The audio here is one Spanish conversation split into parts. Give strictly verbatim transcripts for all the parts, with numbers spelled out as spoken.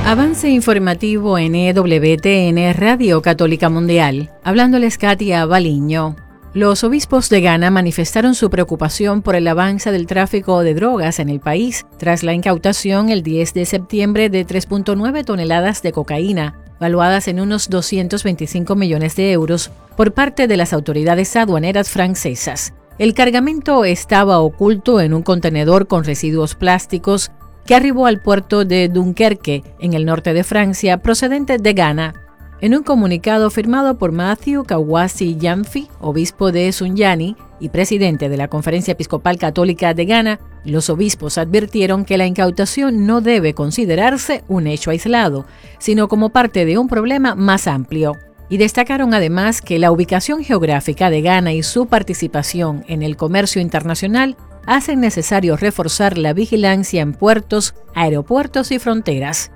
Avance informativo en E W T N Radio Católica Mundial. Hablándoles Katia Baliño. Los obispos de Ghana manifestaron su preocupación por el avance del tráfico de drogas en el país tras la incautación el diez de septiembre de tres punto nueve toneladas de cocaína, valuadas en unos doscientos veinticinco millones de euros, por parte de las autoridades aduaneras francesas. El cargamento estaba oculto en un contenedor con residuos plásticos que arribó al puerto de Dunkerque, en el norte de Francia, procedente de Ghana. En un comunicado firmado por Matthew Kawasi Yamfi, obispo de Sunyani y presidente de la Conferencia Episcopal Católica de Ghana, los obispos advirtieron que la incautación no debe considerarse un hecho aislado, sino como parte de un problema más amplio. Y destacaron además que la ubicación geográfica de Ghana y su participación en el comercio internacional hacen necesario reforzar la vigilancia en puertos, aeropuertos y fronteras.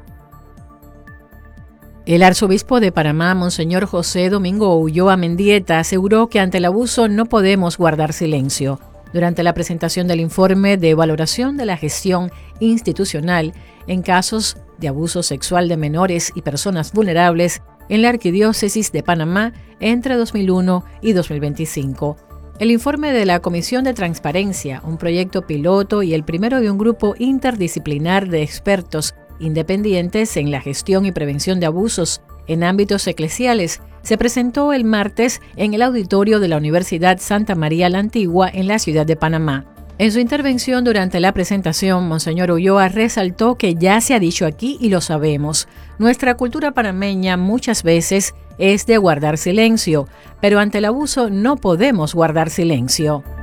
El arzobispo de Panamá, Monseñor José Domingo Ulloa Mendieta, aseguró que ante el abuso no podemos guardar silencio. Durante la presentación del informe de valoración de la gestión institucional en casos de abuso sexual de menores y personas vulnerables en la Arquidiócesis de Panamá entre dos mil uno y dos mil veinticinco. El informe de la Comisión de Transparencia, un proyecto piloto y el primero de un grupo interdisciplinar de expertos independientes en la gestión y prevención de abusos en ámbitos eclesiales, se presentó el martes en el auditorio de la Universidad Santa María la Antigua en la ciudad de Panamá. En su intervención durante la presentación, Monseñor Ulloa resaltó que ya se ha dicho aquí y lo sabemos. Nuestra cultura panameña muchas veces es de guardar silencio, pero ante el abuso no podemos guardar silencio.